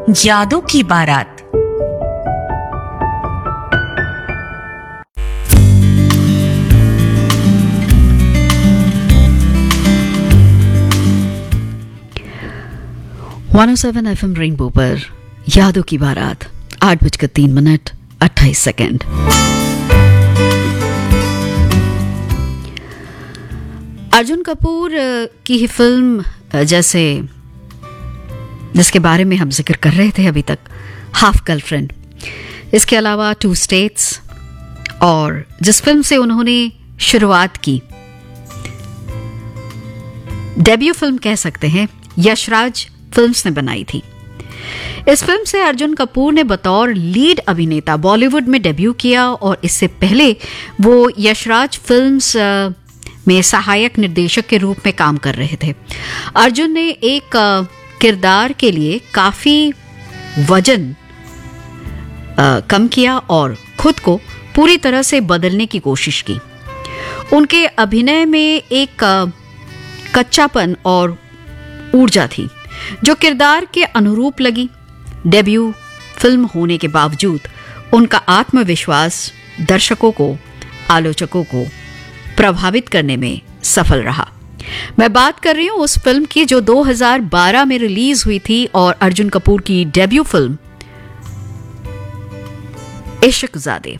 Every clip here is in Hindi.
यादों की बारात। FM रेनबो पर यादों की बारात 8:03 अर्जुन कपूर की ही फिल्म जिसके बारे में हम जिक्र कर रहे थे अभी तक, हाफ गर्लफ्रेंड, इसके अलावा 2 स्टेट्स, और जिस फिल्म से उन्होंने शुरुआत की, डेब्यू फिल्म कह सकते हैं, यशराज फिल्म्स ने बनाई थी। इस फिल्म से अर्जुन कपूर ने बतौर लीड अभिनेता बॉलीवुड में डेब्यू किया और इससे पहले वो यशराज फिल्म्स में सहायक निर्देशक के रूप में काम कर रहे थे। अर्जुन ने एक किरदार के लिए काफी वजन कम किया और खुद को पूरी तरह से बदलने की कोशिश की। उनके अभिनय में एक कच्चापन और ऊर्जा थी जो किरदार के अनुरूप लगी। डेब्यू फिल्म होने के बावजूद उनका आत्मविश्वास दर्शकों को, आलोचकों को प्रभावित करने में सफल रहा। मैं बात कर रही हूं उस फिल्म की जो 2012 में रिलीज हुई थी और अर्जुन कपूर की डेब्यू फिल्म इश्कजादे।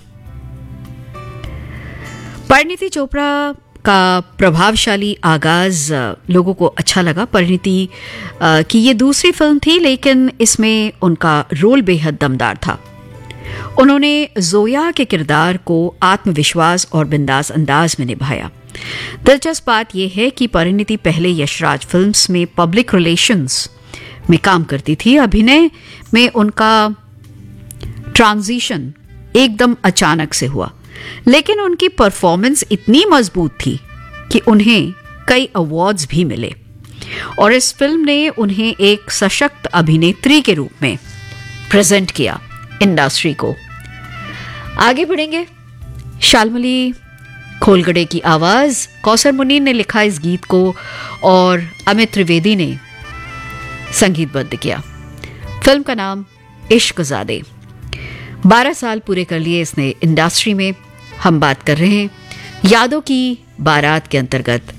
परिणीति चोपड़ा का प्रभावशाली आगाज लोगों को अच्छा लगा। परिणीति की ये दूसरी फिल्म थी, लेकिन इसमें उनका रोल बेहद दमदार था। उन्होंने जोया के किरदार को आत्मविश्वास और बिंदास अंदाज में निभाया। दिलचस्प बात यह है कि परिणीति पहले यशराज फिल्म्स में पब्लिक रिलेशंस में काम करती थी। अभिनय में उनका ट्रांजिशन एकदम अचानक से हुआ, लेकिन उनकी परफॉर्मेंस इतनी मजबूत थी कि उन्हें कई अवार्ड्स भी मिले और इस फिल्म ने उन्हें एक सशक्त अभिनेत्री के रूप में प्रेजेंट किया इंडस्ट्री को। आगे बढ़ेंगे। शाल्मली खोलगड़े की आवाज, कौसर मुनीर ने लिखा इस गीत को और अमित त्रिवेदी ने संगीतबद्ध किया। फिल्म का नाम इश्कजादे। 12 साल पूरे कर लिए इसने इंडस्ट्री में। हम बात कर रहे हैं यादों की बारात के अंतर्गत